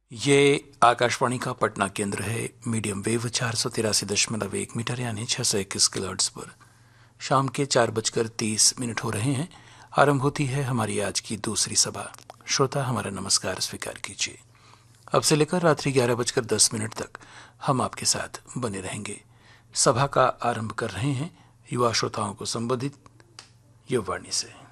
ये आकाशवाणी का पटना केंद्र है। मीडियम वेव 483.1 मीटर यानी 621 किलोहर्ट्ज पर शाम के 4:30 हो रहे हैं। आरंभ होती है हमारी आज की दूसरी सभा। श्रोता, हमारा नमस्कार स्वीकार कीजिए। अब से लेकर रात्रि 11:10 तक हम आपके साथ बने रहेंगे। सभा का आरंभ कर रहे हैं युवा श्रोताओं को संबोधित युववाणी से।